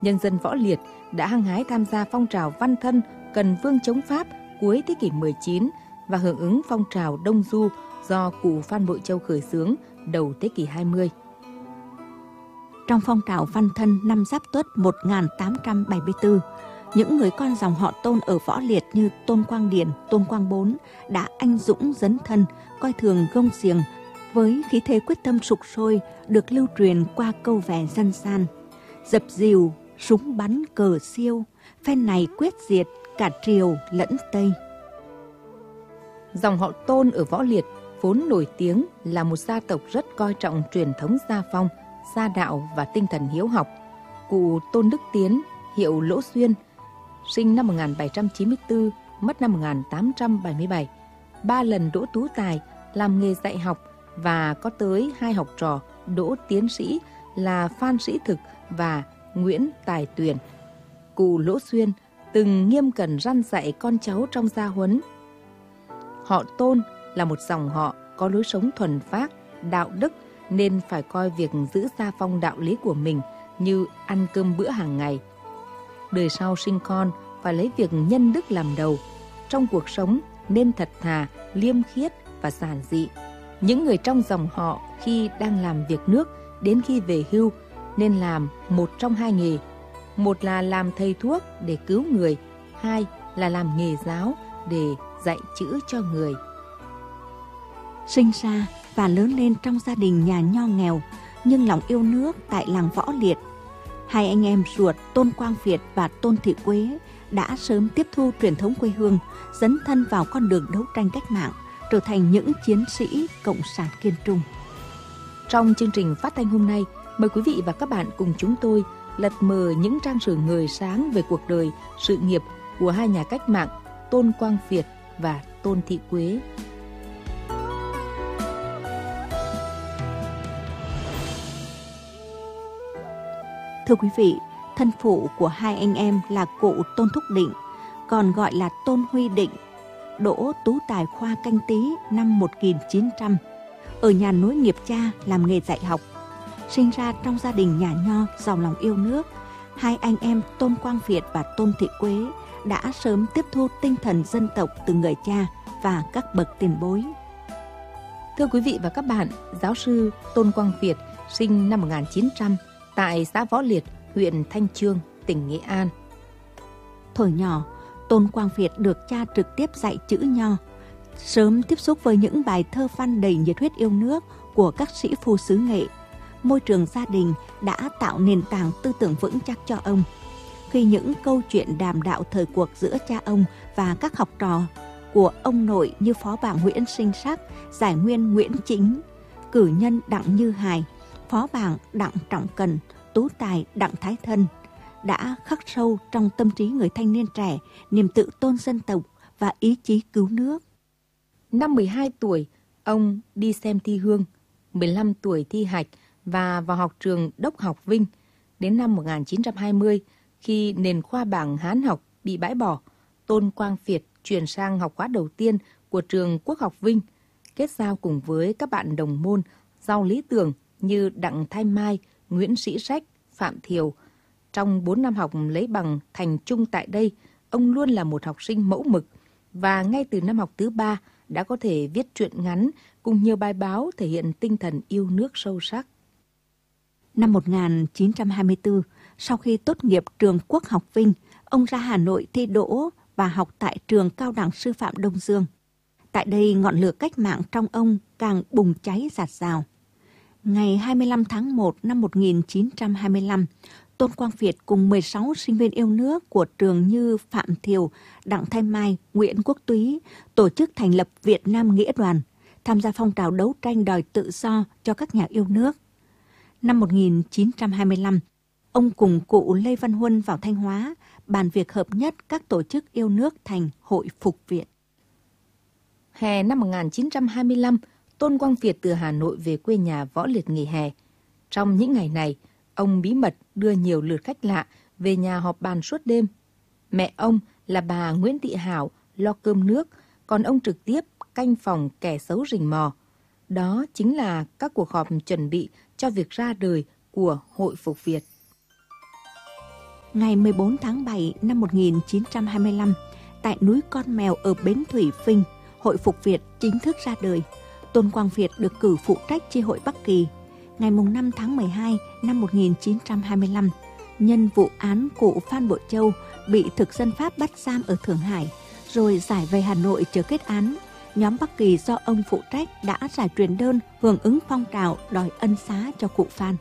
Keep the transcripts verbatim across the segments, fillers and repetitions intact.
Nhân dân Võ Liệt đã hăng hái tham gia phong trào văn thân cần vương chống Pháp cuối thế kỷ mười chín và hưởng ứng phong trào Đông Du do cụ Phan Bội Châu khởi xướng đầu thế kỷ hai mươi. Trong phong trào văn thân năm Giáp Tuất một nghìn tám trăm bảy mươi tư, những người con dòng họ Tôn ở Võ Liệt như Tôn Quang Điền, Tôn Quang Bốn đã anh dũng dấn thân, coi thường gông xiềng với khí thế quyết tâm sục sôi được lưu truyền qua câu vè dân gian. Dập dìu, súng bắn cờ siêu, phen này quyết diệt cả Triều lẫn Tây. Dòng họ Tôn ở Võ Liệt vốn nổi tiếng là một gia tộc rất coi trọng truyền thống gia phong, gia đạo và tinh thần hiếu học. Cụ Tôn Đức Tiến, hiệu Lỗ Xuyên, sinh năm một nghìn bảy trăm chín mươi tư, mất năm một nghìn tám trăm bảy mươi bảy, ba lần đỗ tú tài, làm nghề dạy học và có tới hai học trò đỗ tiến sĩ là Phan Sĩ Thực và Nguyễn Tài Tuyển. Cụ Lỗ Xuyên từng nghiêm cẩn răn dạy con cháu trong gia huấn. Họ Tôn là một dòng họ có lối sống thuần phác, đạo đức nên phải coi việc giữ gia phong đạo lý của mình như ăn cơm bữa hàng ngày. Đời sau sinh con phải lấy việc nhân đức làm đầu. Trong cuộc sống nên thật thà, liêm khiết và giản dị. Những người trong dòng họ khi đang làm việc nước đến khi về hưu nên làm một trong hai nghề. Một là làm thầy thuốc để cứu người, hai là làm nghề giáo để dạy chữ cho người. Sinh ra và lớn lên trong gia đình nhà nho nghèo nhưng lòng yêu nước tại làng Võ Liệt, hai anh em ruột Tôn Quang Việt và Tôn Thị Quế đã sớm tiếp thu truyền thống quê hương, dấn thân vào con đường đấu tranh cách mạng, trở thành những chiến sĩ cộng sản kiên trung. Trong chương trình phát thanh hôm nay, mời quý vị và các bạn cùng chúng tôi lật mở những trang sử ngời sáng về cuộc đời, sự nghiệp của hai nhà cách mạng Tôn Quang Việt và Tôn Thị Quế. Thưa quý vị, thân phụ của hai anh em là cụ Tôn Thúc Định, còn gọi là Tôn Huy Định, đỗ tú tài khoa Canh Tý năm một nghìn chín trăm, ở nhà nối nghiệp cha làm nghề dạy học. Sinh ra trong gia đình nhà nho giàu lòng yêu nước, hai anh em Tôn Quang Việt và Tôn Thị Quế đã sớm tiếp thu tinh thần dân tộc từ người cha và các bậc tiền bối. Thưa quý vị và các bạn, giáo sư Tôn Quang Việt sinh năm một nghìn chín trăm tại xã Võ Liệt, huyện Thanh Chương, tỉnh Nghệ An. Thuở nhỏ, Tôn Quang Việt được cha trực tiếp dạy chữ nho, sớm tiếp xúc với những bài thơ văn đầy nhiệt huyết yêu nước của các sĩ phu xứ Nghệ. Môi trường gia đình đã tạo nền tảng tư tưởng vững chắc cho ông. Khi những câu chuyện đàm đạo thời cuộc giữa cha ông và các học trò của ông nội như phó bảng Nguyễn Sinh Sắc, giải nguyên Nguyễn Chính, cử nhân Đặng Như Hài, phó bảng Đặng Trọng Cần, tú tài Đặng Thái Thân đã khắc sâu trong tâm trí người thanh niên trẻ niềm tự tôn dân tộc và ý chí cứu nước. Năm mười hai tuổi, ông đi xem thi hương, mười lăm tuổi thi hạch và vào học trường Đốc học Vinh. Đến năm một nghìn chín trăm hai mươi, khi nền khoa bảng Hán học bị bãi bỏ, Tôn Quang Việt chuyển sang học khóa đầu tiên của trường Quốc học Vinh, kết giao cùng với các bạn đồng môn giàu lý tưởng như Đặng Thái Mai, Nguyễn Sĩ Sách, Phạm Thiều. Trong bốn năm học lấy bằng thành trung tại đây, ông luôn là một học sinh mẫu mực và ngay từ năm học thứ ba đã có thể viết truyện ngắn cùng nhiều bài báo thể hiện tinh thần yêu nước sâu sắc. Năm một nghìn chín trăm hai mươi tư, sau khi tốt nghiệp trường Quốc học Vinh, ông ra Hà Nội thi đỗ và học tại trường Cao đẳng Sư phạm Đông Dương. Tại đây, ngọn lửa cách mạng trong ông càng bùng cháy rạt rào. Ngày hai mươi lăm tháng một năm một nghìn chín trăm hai mươi lăm, Tôn Quang Việt cùng mười sáu sinh viên yêu nước của trường như Phạm Thiều, Đặng Thái Mai, Nguyễn Quốc Túy tổ chức thành lập Việt Nam Nghĩa đoàn, tham gia phong trào đấu tranh đòi tự do cho các nhà yêu nước. Năm một nghìn chín trăm hai mươi lăm, ông cùng cụ Lê Văn Huân vào Thanh Hóa, bàn việc hợp nhất các tổ chức yêu nước thành Hội Phục Viện. Hè năm một nghìn chín trăm hai mươi lăm, Tôn Quang Việt từ Hà Nội về quê nhà Võ Liệt nghỉ hè. Trong những ngày này, ông bí mật đưa nhiều lượt khách lạ về nhà họp bàn suốt đêm. Mẹ ông là bà Nguyễn Thị Hảo lo cơm nước, còn ông trực tiếp canh phòng kẻ xấu rình mò. Đó chính là các cuộc họp chuẩn bị cho việc ra đời của Hội Phục Việt. Ngày mười bốn tháng bảy năm một nghìn chín trăm hai mươi lăm, tại núi Con Mèo ở Bến Thủy Phinh, Hội Phục Việt chính thức ra đời. Tôn Quang Việt được cử phụ trách chi hội Bắc Kỳ. Ngày năm tháng mười hai năm một nghìn chín trăm hai mươi lăm, nhân vụ án cụ Phan Bội Châu bị thực dân Pháp bắt giam ở Thượng Hải, rồi giải về Hà Nội chờ kết án, nhóm Bắc Kỳ do ông phụ trách đã giải truyền đơn hưởng ứng phong trào đòi ân xá cho cụ Phan.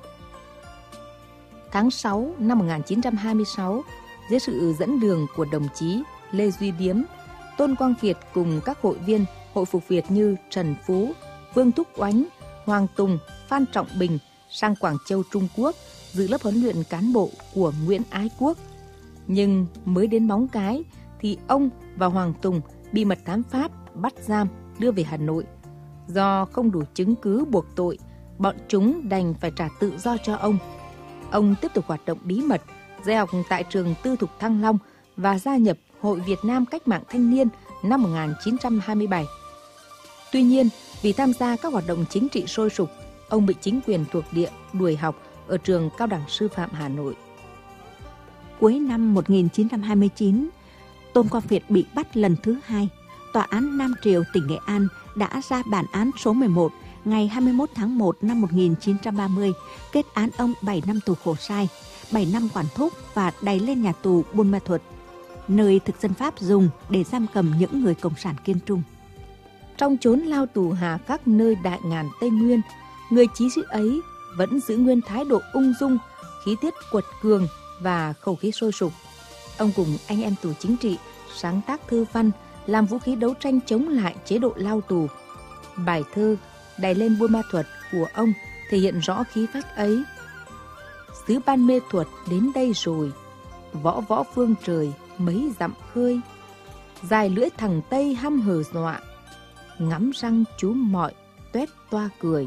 Tháng sáu năm một nghìn chín trăm hai mươi sáu, dưới sự dẫn đường của đồng chí Lê Duy Điếm, Tôn Quang Việt cùng các hội viên Hội Phục Việt như Trần Phú, Vương Thúc Oánh, Hoàng Tùng, Phan Trọng Bình sang Quảng Châu, Trung Quốc dự lớp huấn luyện cán bộ của Nguyễn Ái Quốc. Nhưng mới đến Móng Cái thì ông và Hoàng Tùng bị mật thám Pháp bắt giam đưa về Hà Nội. Do không đủ chứng cứ buộc tội, bọn chúng đành phải trả tự do cho ông. Ông tiếp tục hoạt động bí mật, dạy học tại trường tư thục Thăng Long và gia nhập Hội Việt Nam Cách mạng Thanh niên năm một nghìn chín trăm hai mươi bảy. Tuy nhiên, vì tham gia các hoạt động chính trị sôi sục, ông bị chính quyền thuộc địa đuổi học ở trường Cao đẳng Sư phạm Hà Nội. Cuối năm một nghìn chín trăm hai mươi chín, Tôn Quang Việt bị bắt lần thứ hai. Tòa án Nam Triều tỉnh Nghệ An đã ra bản án số mười một ngày hai mươi mốt tháng một năm một nghìn chín trăm ba mươi, kết án ông bảy năm tù khổ sai, bảy năm quản thúc và đày lên nhà tù Buôn Ma Thuột, nơi thực dân Pháp dùng để giam cầm những người cộng sản kiên trung. Trong chốn lao tù hà khắc nơi đại ngàn Tây Nguyên, người chí sĩ ấy vẫn giữ nguyên thái độ ung dung, khí tiết quật cường và khẩu khí sôi sục. Ông cùng anh em tù chính trị sáng tác thư văn, làm vũ khí đấu tranh chống lại chế độ lao tù. Bài thơ Đày lên Buôn Ma Thuột của ông thể hiện rõ khí phách ấy. Xứ Ban Mê Thuột đến đây rồi, võ võ phương trời mấy dặm khơi. Dài lưỡi thằng Tây hăm hờ dọa, ngắm răng chú mọi tuét toa cười.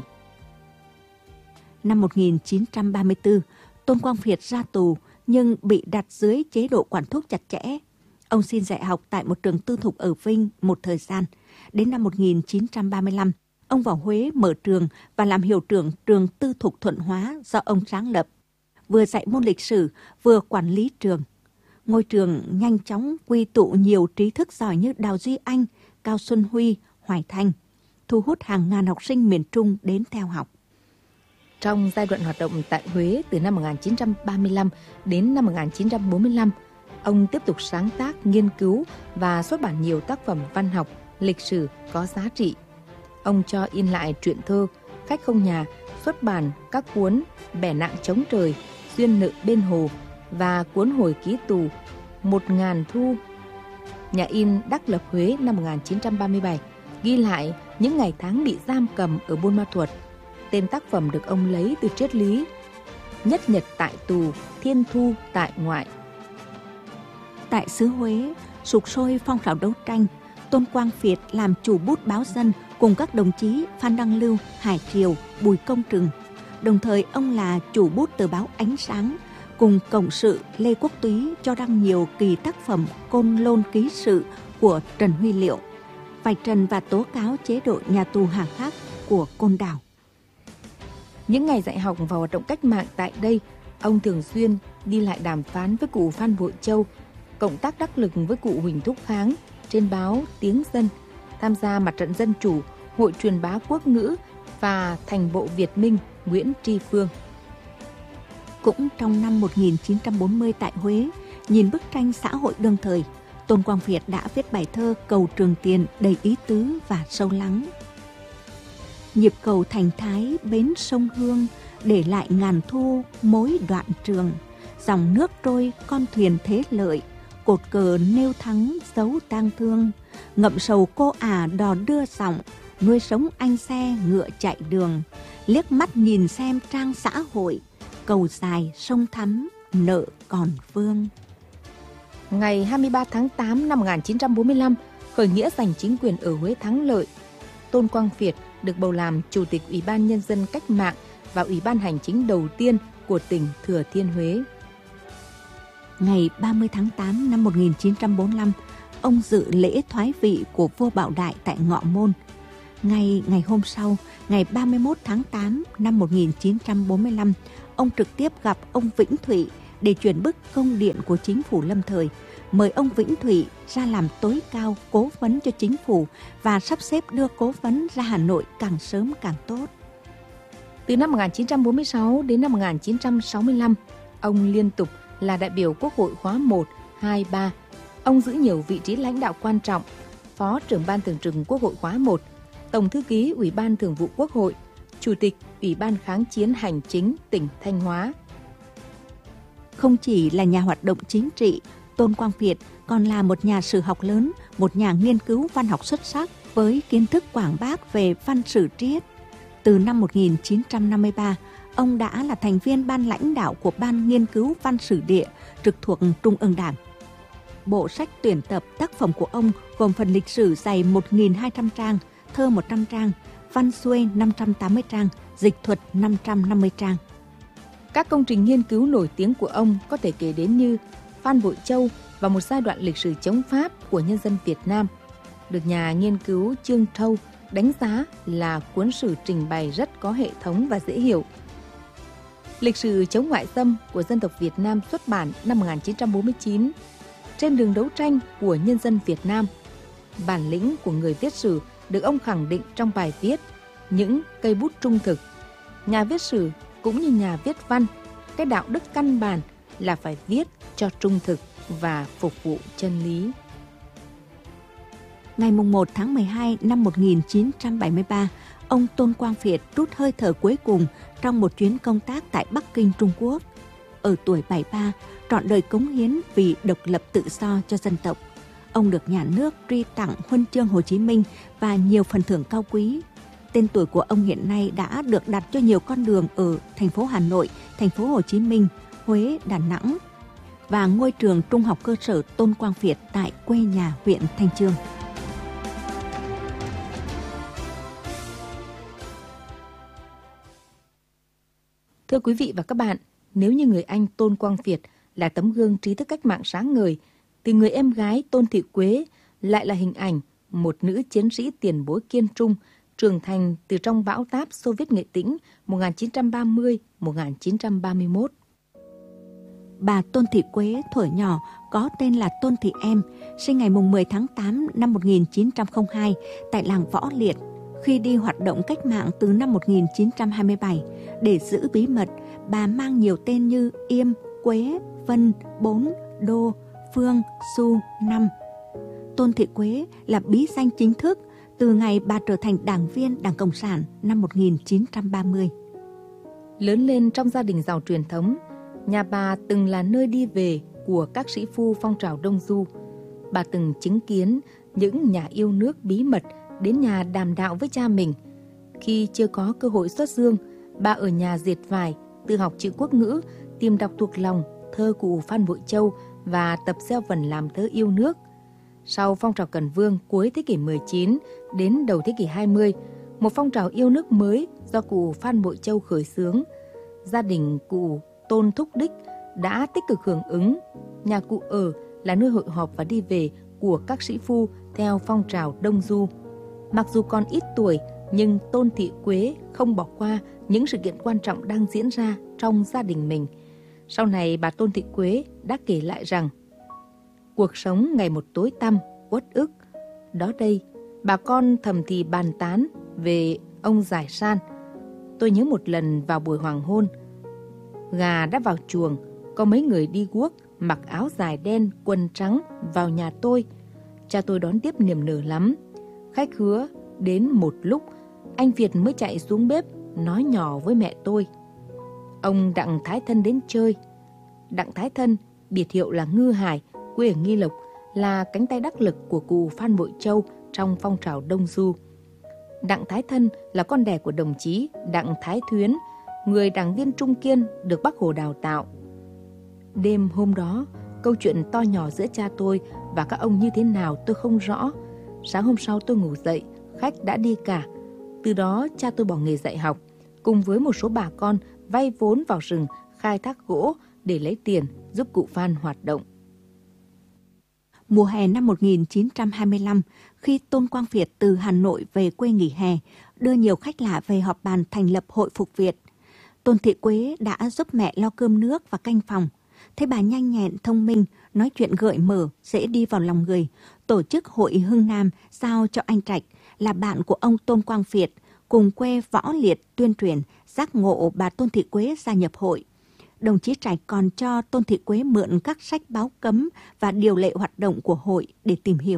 Năm một nghìn chín trăm ba mươi tư, Tôn Quang Việt ra tù nhưng bị đặt dưới chế độ quản thúc chặt chẽ. Ông xin dạy học tại một trường tư thục ở Vinh một thời gian. Đến năm một nghìn chín trăm ba mươi lăm, ông vào Huế mở trường và làm hiệu trưởng trường tư thục Thuận Hóa do ông sáng lập. Vừa dạy môn lịch sử, vừa quản lý trường. Ngôi trường nhanh chóng quy tụ nhiều trí thức giỏi như Đào Duy Anh, Cao Xuân Huy, Hoài Thanh, thu hút hàng ngàn học sinh miền Trung đến theo học. Trong giai đoạn hoạt động tại Huế từ năm một nghìn chín trăm ba mươi lăm đến năm một nghìn chín trăm bốn mươi lăm, ông tiếp tục sáng tác, nghiên cứu và xuất bản nhiều tác phẩm văn học, lịch sử có giá trị. Ông cho in lại truyện thơ Khách không nhà, xuất bản các cuốn Bẻ nạng chống trời, Duyên nợ bên hồ và cuốn hồi ký tù Một ngàn thu. Nhà in Đắc Lập Huế năm một nghìn chín trăm ba mươi bảy ghi lại những ngày tháng bị giam cầm ở Buôn Ma Thuột. Tên tác phẩm được ông lấy từ triết lý Nhất nhật tại tù, thiên thu tại ngoại. Tại xứ Huế, sục sôi phong trào đấu tranh, Tôn Quang Việt làm chủ bút báo Dân cùng các đồng chí Phan Đăng Lưu, Hải Triều, Bùi Công Trừng. Đồng thời ông là chủ bút tờ báo Ánh Sáng, cùng cộng sự Lê Quốc Túy cho đăng nhiều kỳ tác phẩm Côn Lôn Ký Sự của Trần Huy Liệu, vạch trần và tố cáo chế độ nhà tù hà khắc của Côn Đảo. Những ngày dạy học và hoạt động cách mạng tại đây, ông thường xuyên đi lại đàm phán với cụ Phan Bội Châu, cộng tác đắc lực với cụ Huỳnh Thúc Kháng trên báo Tiếng Dân, tham gia mặt trận dân chủ, hội truyền bá quốc ngữ và thành bộ Việt Minh Nguyễn Tri Phương. Cũng trong năm một nghìn chín trăm bốn mươi tại Huế, nhìn bức tranh xã hội đương thời, Tôn Quang Việt đã viết bài thơ Cầu Trường Tiền đầy ý tứ và sâu lắng. Nhịp cầu thành thái bến sông Hương, để lại ngàn thu mối đoạn trường. Dòng nước trôi con thuyền thế lợi, cột cờ nêu thắng dấu tang thương. Ngậm sầu cô ả đò đưa giọng, nuôi sống anh xe ngựa chạy đường. Liếc mắt nhìn xem trang xã hội, cầu dài sông thắm nợ còn vương. Ngày hai mươi ba tháng tám năm một nghìn chín trăm bốn mươi lăm, khởi nghĩa giành chính quyền ở Huế thắng lợi. Tôn Quang Việt được bầu làm Chủ tịch Ủy ban Nhân dân Cách mạng và Ủy ban Hành chính đầu tiên của tỉnh Thừa Thiên Huế. Ngày ba mươi tháng tám năm một nghìn chín trăm bốn mươi lăm, ông dự lễ thoái vị của vua Bảo Đại tại Ngọ Môn. Ngay ngày hôm sau, ngày ba mươi mốt tháng tám năm một nghìn chín trăm bốn mươi lăm, ông trực tiếp gặp ông Vĩnh Thụy để chuyển bức công điện của chính phủ lâm thời, mời ông Vĩnh Thụy ra làm tối cao cố vấn cho chính phủ và sắp xếp đưa cố vấn ra Hà Nội càng sớm càng tốt. Từ năm một nghìn chín trăm bốn mươi sáu đến năm một nghìn chín trăm sáu mươi lăm, ông liên tục là đại biểu Quốc hội khóa một, hai, ba. Ông giữ nhiều vị trí lãnh đạo quan trọng: Phó trưởng Ban Thường trực Quốc hội khóa một, Tổng thư ký Ủy ban Thường vụ Quốc hội, Chủ tịch Ủy ban Kháng chiến Hành chính tỉnh Thanh Hóa. Không chỉ là nhà hoạt động chính trị, Tôn Quang Việt còn là một nhà sử học lớn, một nhà nghiên cứu văn học xuất sắc với kiến thức quảng bác về văn sử triết. Từ năm một nghìn chín trăm năm mươi ba, ông đã là thành viên ban lãnh đạo của Ban Nghiên cứu Văn sử Địa trực thuộc Trung ương Đảng. Bộ sách tuyển tập tác phẩm của ông gồm phần lịch sử dày một nghìn hai trăm trang, thơ một trăm trang, văn xuôi năm trăm tám mươi trang, dịch thuật năm trăm năm mươi trang. Các công trình nghiên cứu nổi tiếng của ông có thể kể đến như Phan Bội Châu và một giai đoạn lịch sử chống Pháp của nhân dân Việt Nam, được nhà nghiên cứu Trương Thâu đánh giá là cuốn sử trình bày rất có hệ thống và dễ hiểu. Lịch sử chống ngoại xâm của dân tộc Việt Nam xuất bản năm một nghìn chín trăm bốn mươi chín, Trên đường đấu tranh của nhân dân Việt Nam. Bản lĩnh của người viết sử được ông khẳng định trong bài viết Những cây bút trung thực. Nhà viết sử cũng như nhà viết văn, cái đạo đức căn bản là phải viết cho trung thực và phục vụ chân lý. Ngày một tháng mười hai năm một nghìn chín trăm bảy mươi ba, ông Tôn Quang Việt trút hơi thở cuối cùng trong một chuyến công tác tại Bắc Kinh, Trung Quốc. Ở tuổi bảy mươi ba, trọn đời cống hiến vì độc lập tự do cho dân tộc. Ông được nhà nước truy tặng Huân chương Hồ Chí Minh và nhiều phần thưởng cao quý. Tên tuổi của ông hiện nay đã được đặt cho nhiều con đường ở thành phố Hà Nội, thành phố Hồ Chí Minh, Huế, Đà Nẵng và ngôi trường trung học cơ sở Tôn Quang Việt tại quê nhà huyện Thanh Chương. Thưa quý vị và các bạn, nếu như người anh Tôn Quang Việt là tấm gương trí thức cách mạng sáng ngời, thì người em gái Tôn Thị Quế lại là hình ảnh một nữ chiến sĩ tiền bối kiên trung, trưởng thành từ trong bão táp Xô Viết Nghệ Tĩnh một nghìn chín trăm ba mươi đến một nghìn chín trăm ba mươi mốt. Bà Tôn Thị Quế thuở nhỏ có tên là Tôn Thị Em, sinh ngày mười tháng tám năm một nghìn chín trăm lẻ hai tại làng Võ Liệt. Khi đi hoạt động cách mạng từ năm một nghìn chín trăm hai mươi bảy, để giữ bí mật, bà mang nhiều tên như Yêm, Quế, Vân, Bốn, Đô, Phương, Su, Năm. Tôn Thị Quế là bí danh chính thức từ ngày bà trở thành đảng viên Đảng Cộng sản năm một nghìn chín trăm ba mươi. Lớn lên trong gia đình giàu truyền thống, nhà bà từng là nơi đi về của các sĩ phu phong trào Đông Du. Bà từng chứng kiến những nhà yêu nước bí mật đến nhà đàm đạo với cha mình. Khi chưa có cơ hội xuất dương, bà ở nhà dệt vải, tự học chữ quốc ngữ, tìm đọc thuộc lòng thơ cụ Phan Bội Châu và tập gieo vần làm thơ yêu nước. Sau phong trào Cần Vương cuối thế kỷ mười chín đến đầu thế kỷ hai mươi, một phong trào yêu nước mới do cụ Phan Bội Châu khởi xướng, gia đình cụ Tôn Thúc Đích đã tích cực hưởng ứng. Nhà cụ ở là nơi hội họp và đi về của các sĩ phu theo phong trào Đông Du. Mặc dù còn ít tuổi, nhưng Tôn Thị Quế không bỏ qua những sự kiện quan trọng đang diễn ra trong gia đình mình. Sau này bà Tôn Thị Quế đã kể lại rằng cuộc sống ngày một tối tăm, uất ức. Đó đây, bà con thầm thì bàn tán về ông Giải San. Tôi nhớ một lần vào buổi hoàng hôn, gà đã vào chuồng, có mấy người đi guốc, mặc áo dài đen, quần trắng vào nhà tôi. Cha tôi đón tiếp niềm nở lắm. Khách khứa đến một lúc, anh Việt mới chạy xuống bếp nói nhỏ với mẹ tôi. Ông Đặng Thái Thân đến chơi. Đặng Thái Thân, biệt hiệu là Ngư Hải, quê ở Nghi Lộc, là cánh tay đắc lực của cụ Phan Bội Châu trong phong trào Đông Du. Đặng Thái Thân là con đẻ của đồng chí Đặng Thái Thuyến, người đảng viên trung kiên được Bác Hồ đào tạo. Đêm hôm đó, câu chuyện to nhỏ giữa cha tôi và các ông như thế nào tôi không rõ. Sáng hôm sau tôi ngủ dậy, khách đã đi cả. Từ đó cha tôi bỏ nghề dạy học, cùng với một số bà con vay vốn vào rừng khai thác gỗ để lấy tiền giúp cụ Phan hoạt động. Mùa hè năm một nghìn chín trăm hai mươi lăm, khi Tôn Quang Việt từ Hà Nội về quê nghỉ hè, đưa nhiều khách lạ về họp bàn thành lập Hội Phục Việt, Tôn Thị Quế đã giúp mẹ lo cơm nước và canh phòng. Thấy bà nhanh nhẹn, thông minh, nói chuyện gợi mở, dễ đi vào lòng người, tổ chức Hội Hưng Nam giao cho anh Trạch là bạn của ông Tôn Quang Việt, cùng quê Võ Liệt tuyên truyền, giác ngộ bà Tôn Thị Quế gia nhập hội. Đồng chí Trạch còn cho Tôn Thị Quế mượn các sách báo cấm và điều lệ hoạt động của hội để tìm hiểu.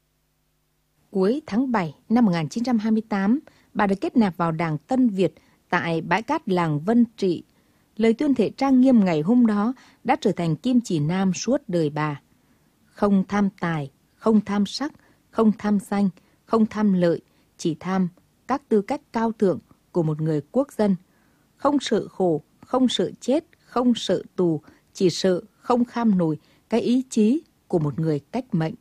Cuối tháng bảy năm một nghìn chín trăm hai mươi tám, bà được kết nạp vào Đảng Tân Việt tại bãi cát làng Vân Trị. Lời tuyên thệ trang nghiêm ngày hôm đó đã trở thành kim chỉ nam suốt đời bà. Không tham tài, không tham sắc, không tham danh, không tham lợi, chỉ tham các tư cách cao thượng của một người quốc dân. Không sợ khổ, không sợ chết, không sợ tù, chỉ sợ không kham nổi cái ý chí của một người cách mệnh.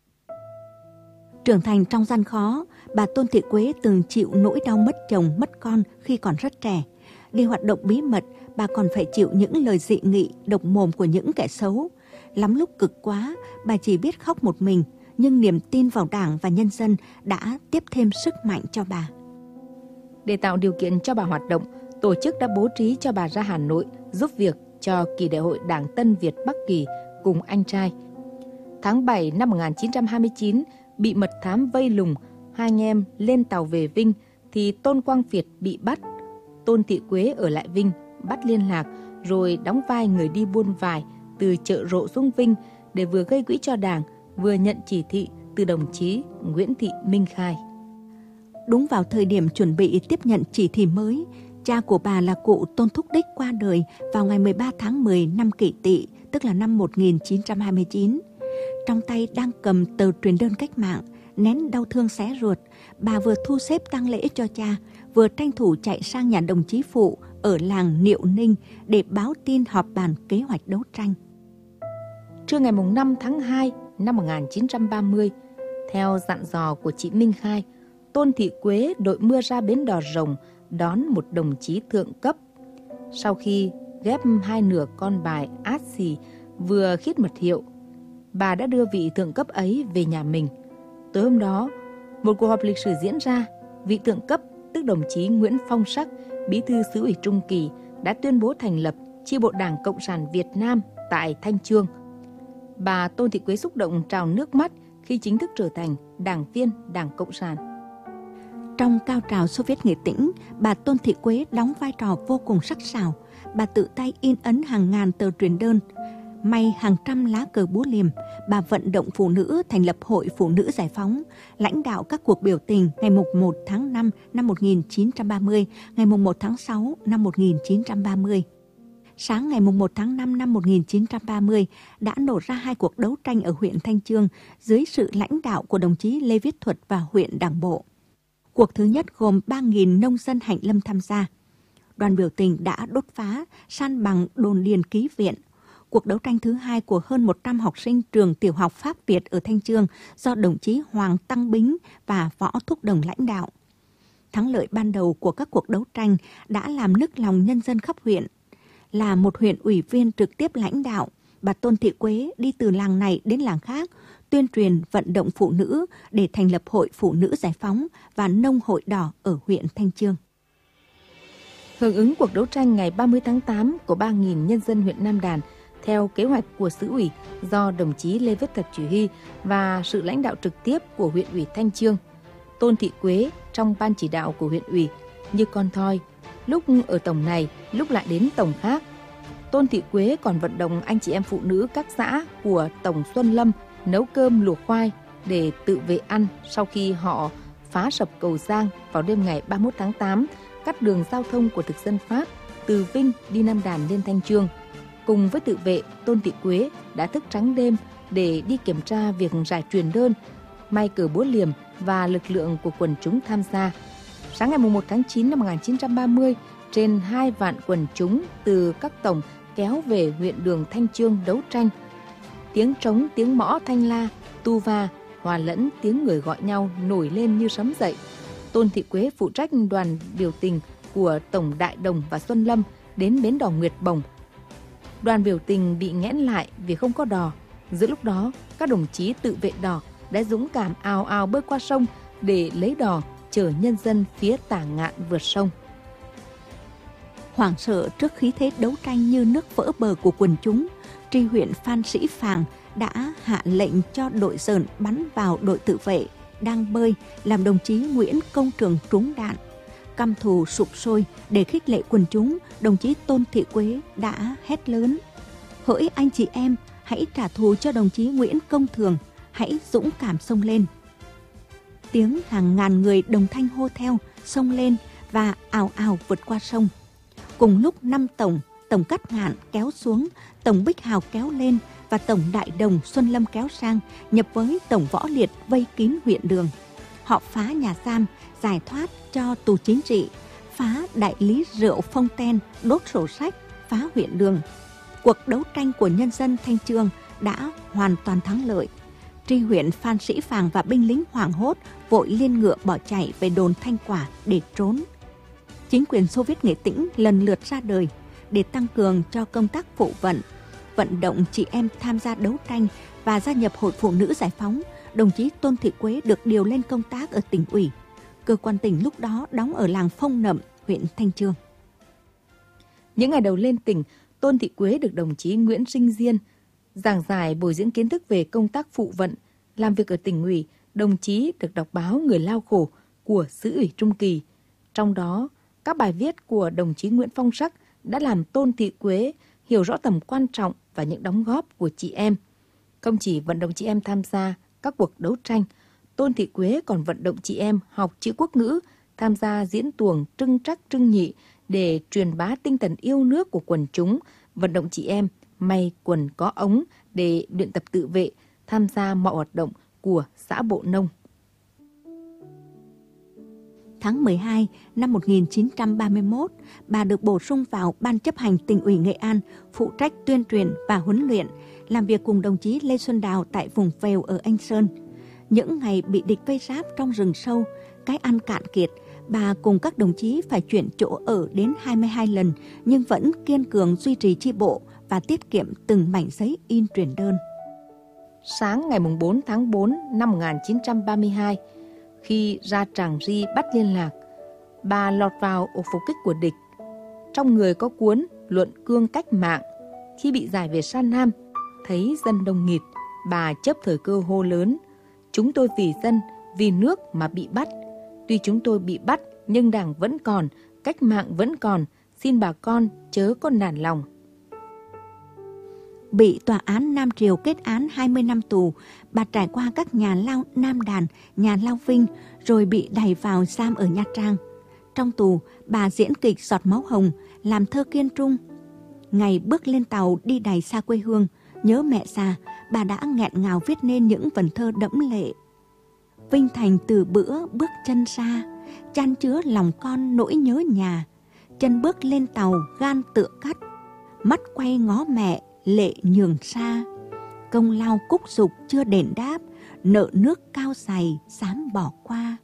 Trưởng thành trong gian khó, bà Tôn Thị Quế từng chịu nỗi đau mất chồng, mất con khi còn rất trẻ. Đi hoạt động bí mật, bà còn phải chịu những lời dị nghị, độc mồm của những kẻ xấu. Lắm lúc cực quá, bà chỉ biết khóc một mình, nhưng niềm tin vào Đảng và nhân dân đã tiếp thêm sức mạnh cho bà. Để tạo điều kiện cho bà hoạt động, tổ chức đã bố trí cho bà ra Hà Nội giúp việc cho kỳ đại hội Đảng Tân Việt Bắc Kỳ cùng anh trai. Tháng bảy năm một nghìn chín trăm hai mươi chín, bị mật thám vây lùng, hai anh em lên tàu về Vinh thì Tôn Quang Việt bị bắt. Tôn Thị Quế ở lại Vinh, bắt liên lạc rồi đóng vai người đi buôn vải từ chợ Rộ xuống Vinh để vừa gây quỹ cho Đảng, vừa nhận chỉ thị từ đồng chí Nguyễn Thị Minh Khai. Đúng vào thời điểm chuẩn bị tiếp nhận chỉ thị mới, cha của bà là cụ Tôn Thúc Đích qua đời vào ngày mười ba tháng mười năm Kỷ Tỵ, tức là năm một nghìn chín trăm hai mươi chín. Trong tay đang cầm tờ truyền đơn cách mạng, nén đau thương xé ruột, bà vừa thu xếp tang lễ cho cha, vừa tranh thủ chạy sang nhà đồng chí phụ ở làng Niệu Ninh để báo tin họp bàn kế hoạch đấu tranh. Trưa ngày năm tháng hai năm một nghìn chín trăm ba mươi, theo dặn dò của chị Minh Khai, Tôn Thị Quế đội mưa ra bến đò Rồng đón một đồng chí thượng cấp. Sau khi ghép hai nửa con bài át xì vừa khiết mật hiệu, bà đã đưa vị thượng cấp ấy về nhà mình. Tối hôm đó, một cuộc họp lịch sử diễn ra. Vị thượng cấp, tức đồng chí Nguyễn Phong Sắc, bí thư xứ ủy Trung Kỳ, đã tuyên bố thành lập chi bộ Đảng Cộng sản Việt Nam tại Thanh Chương. Bà Tôn Thị Quế xúc động trào nước mắt khi chính thức trở thành đảng viên Đảng Cộng sản. Trong cao trào Xô Viết nghệ tĩnh, bà Tôn Thị Quế đóng vai trò vô cùng sắc sảo. Bà tự tay in ấn hàng ngàn tờ truyền đơn, may hàng trăm lá cờ búa liềm. Bà vận động phụ nữ thành lập Hội Phụ nữ Giải phóng, lãnh đạo các cuộc biểu tình ngày một tháng năm năm một nghìn chín trăm ba mươi, ngày một tháng sáu năm một nghìn chín trăm ba mươi. Sáng ngày một tháng năm năm một nghìn chín trăm ba mươi đã nổ ra hai cuộc đấu tranh ở huyện Thanh Chương dưới sự lãnh đạo của đồng chí Lê Viết Thuật và huyện Đảng bộ. Cuộc thứ nhất gồm ba nghìn nông dân Hạnh Lâm tham gia. Đoàn biểu tình đã đốt phá, san bằng đồn điền ký viện. Cuộc đấu tranh thứ hai của hơn một trăm học sinh trường tiểu học Pháp Việt ở Thanh Chương do đồng chí Hoàng Tăng Bính và Võ Thúc Đồng lãnh đạo. Thắng lợi ban đầu của các cuộc đấu tranh đã làm nức lòng nhân dân khắp huyện. Là một huyện ủy viên trực tiếp lãnh đạo, bà Tôn Thị Quế đi từ làng này đến làng khác, tuyên truyền vận động phụ nữ để thành lập Hội Phụ nữ Giải phóng và Nông hội đỏ ở huyện Thanh Chương. Hưởng ứng cuộc đấu tranh ngày ba mươi tháng tám của ba nghìn nhân dân huyện Nam Đàn, theo kế hoạch của xứ ủy do đồng chí Lê Viết Thuật chỉ huy và sự lãnh đạo trực tiếp của huyện ủy Thanh Chương, Tôn Thị Quế trong ban chỉ đạo của huyện ủy như con thoi, lúc ở tổng này, lúc lại đến tổng khác. Tôn Thị Quế còn vận động anh chị em phụ nữ các xã của tổng Xuân Lâm nấu cơm luộc khoai để tự vệ ăn sau khi họ phá sập cầu Giang vào đêm ngày ba mươi mốt tháng tám, cắt đường giao thông của thực dân Pháp từ Vinh đi Nam Đàn lên Thanh Chương. Cùng với tự vệ, Tôn Thị Quế đã thức trắng đêm để đi kiểm tra việc rải truyền đơn, may cờ búa liềm và lực lượng của quần chúng tham gia. Sáng ngày một tháng chín năm một nghìn chín trăm ba mươi, trên hai vạn quần chúng từ các tổng kéo về huyện đường Thanh Chương đấu tranh. Tiếng trống, tiếng mõ thanh la, tu va, hòa lẫn tiếng người gọi nhau nổi lên như sấm dậy. Tôn Thị Quế phụ trách đoàn biểu tình của tổng Đại Đồng và Xuân Lâm đến bến đò Nguyệt Bồng. Đoàn biểu tình bị nghẽn lại vì không có đò. Giữa lúc đó, các đồng chí tự vệ đò đã dũng cảm ào ào bơi qua sông để lấy đò chở nhân dân phía Tả Ngạn vượt sông. Hoảng sợ trước khí thế đấu tranh như nước vỡ bờ của quần chúng, tri huyện Phan Sĩ Phàng đã hạ lệnh cho đội dởn bắn vào đội tự vệ đang bơi, làm đồng chí Nguyễn Công Trường trúng đạn. Căm thù sụp sôi, để khích lệ quần chúng, đồng chí Tôn Thị Quế đã hét lớn: hỡi anh chị em, hãy trả thù cho đồng chí Nguyễn Công Thường, hãy dũng cảm xông lên. Tiếng hàng ngàn người đồng thanh hô theo, xông lên và ào ào vượt qua sông. Cùng lúc năm tổng, tổng Cát Ngạn kéo xuống, tổng Bích Hào kéo lên và tổng Đại Đồng Xuân Lâm kéo sang, nhập với tổng Võ Liệt vây kín huyện Đường. Họ phá nhà giam, giải thoát cho tù chính trị, phá đại lý rượu Phong Ten, đốt sổ sách, phá huyện Đường. Cuộc đấu tranh của nhân dân Thanh Chương đã hoàn toàn thắng lợi. Tri huyện Phan Sĩ Phàng và binh lính hoảng hốt vội liên ngựa bỏ chạy về đồn Thanh Quả để trốn. Chính quyền Xô Viết Nghệ Tĩnh lần lượt ra đời để tăng cường cho công tác phụ vận, vận động chị em tham gia đấu tranh và gia nhập Hội Phụ Nữ Giải phóng. Đồng chí Tôn Thị Quế được điều lên công tác ở tỉnh ủy. Cơ quan tỉnh lúc đó đóng ở làng Phong Nậm, huyện Thanh Chương. Những ngày đầu lên tỉnh, Tôn Thị Quế được đồng chí Nguyễn Sinh Diên giảng giải bồi dưỡng kiến thức về công tác phụ vận. Làm việc ở tỉnh ủy, đồng chí được đọc báo Người Lao Khổ của Xứ ủy Trung Kỳ. Trong đó, các bài viết của đồng chí Nguyễn Phong Sắc đã làm Tôn Thị Quế hiểu rõ tầm quan trọng và những đóng góp của chị em. Không chỉ vận động chị em tham gia các cuộc đấu tranh, Tôn Thị Quế còn vận động chị em học chữ quốc ngữ, tham gia diễn tuồng trưng trắc trưng nhị để truyền bá tinh thần yêu nước của quần chúng, vận động chị em may quần có ống để luyện tập tự vệ, tham gia mọi hoạt động của xã Bộ Nông. Tháng mười hai năm một nghìn chín trăm ba mươi mốt, bà được bổ sung vào Ban chấp hành tỉnh ủy Nghệ An, phụ trách tuyên truyền và huấn luyện, làm việc cùng đồng chí Lê Xuân Đào tại vùng Vèo ở Anh Sơn. Những ngày bị địch vây ráp trong rừng sâu, cái ăn cạn kiệt, bà cùng các đồng chí phải chuyển chỗ ở đến hai mươi hai lần, nhưng vẫn kiên cường duy trì chi bộ và tiết kiệm từng mảnh giấy in truyền đơn. Sáng ngày bốn tháng tư năm một nghìn chín trăm ba mươi hai, khi ra Tràng Ri bắt liên lạc, bà lọt vào ổ phục kích của địch. Trong người có cuốn Luận Cương Cách Mạng. Khi bị giải về Sa Nam, thấy dân đông nghịt, bà chấp thời cơ hô lớn: chúng tôi vì dân, vì nước mà bị bắt. Tuy chúng tôi bị bắt, nhưng Đảng vẫn còn, cách mạng vẫn còn, xin bà con chớ có nản lòng. Bị tòa án Nam Triều kết án hai mươi năm tù, bà trải qua các nhà lao Nam Đàn, nhà lao Vinh, rồi bị đày vào giam ở Nha Trang. Trong tù, bà diễn kịch Giọt Máu Hồng, làm thơ Kiên Trung. Ngày bước lên tàu đi đày xa quê hương, nhớ mẹ già, bà đã nghẹn ngào viết nên những vần thơ đẫm lệ. Vinh Thành từ bữa bước chân ra, chan chứa lòng con nỗi nhớ nhà. Chân bước lên tàu gan tựa cắt, mắt quay ngó mẹ lệ nhường xa. Công lao cúc dục chưa đền đáp, nợ nước cao dày dám bỏ qua.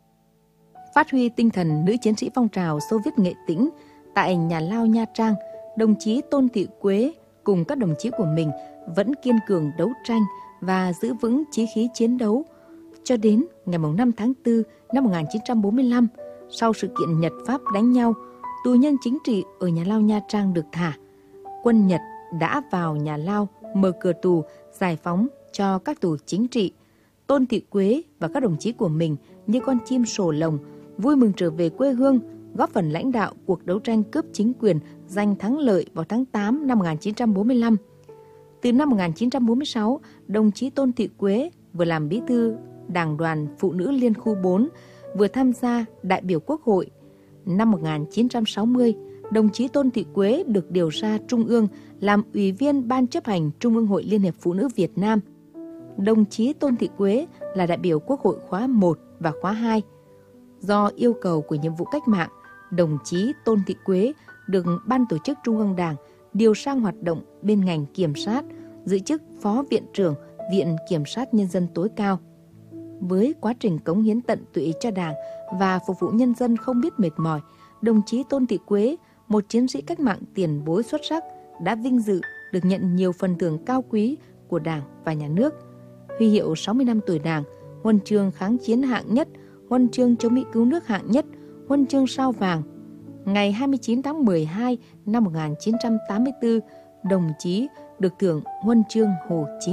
Phát huy tinh thần nữ chiến sĩ phong trào Xô Viết Nghệ Tĩnh, tại nhà lao Nha Trang, đồng chí Tôn Thị Quế cùng các đồng chí của mình vẫn kiên cường đấu tranh và giữ vững chí khí chiến đấu. Cho đến ngày năm tháng tư năm một nghìn chín trăm bốn mươi lăm, sau sự kiện Nhật Pháp đánh nhau, tù nhân chính trị ở nhà lao Nha Trang được thả. Quân Nhật đã vào nhà lao mở cửa tù giải phóng cho các tù chính trị. Tôn Thị Quế và các đồng chí của mình như con chim sổ lồng, vui mừng trở về quê hương, góp phần lãnh đạo cuộc đấu tranh cướp chính quyền giành thắng lợi vào tháng tám năm một nghìn chín trăm bốn mươi lăm. Từ năm một nghìn chín trăm bốn mươi sáu, đồng chí Tôn Thị Quế vừa làm bí thư Đảng đoàn Phụ nữ Liên khu bốn, vừa tham gia đại biểu Quốc hội. Năm một nghìn chín trăm sáu mươi, đồng chí Tôn Thị Quế được điều ra Trung ương làm ủy viên Ban chấp hành Trung ương Hội Liên hiệp Phụ nữ Việt Nam. Đồng chí Tôn Thị Quế là đại biểu Quốc hội khóa một và khóa hai. Do yêu cầu của nhiệm vụ cách mạng, đồng chí Tôn Thị Quế được Ban tổ chức Trung ương Đảng điều sang hoạt động bên ngành kiểm sát, giữ chức Phó Viện trưởng Viện Kiểm sát Nhân dân tối cao. Với quá trình cống hiến tận tụy cho Đảng và phục vụ nhân dân không biết mệt mỏi, đồng chí Tôn Thị Quế, một chiến sĩ cách mạng tiền bối xuất sắc, đã vinh dự được nhận nhiều phần thưởng cao quý của Đảng và Nhà nước: huy hiệu sáu mươi năm tuổi Đảng, huân chương kháng chiến hạng nhất, huân chương chống Mỹ cứu nước hạng nhất, huân chương sao vàng. Ngày hai mươi chín tháng mười hai năm một nghìn chín trăm tám mươi tư, đồng chí được thưởng Huân chương Hồ Chí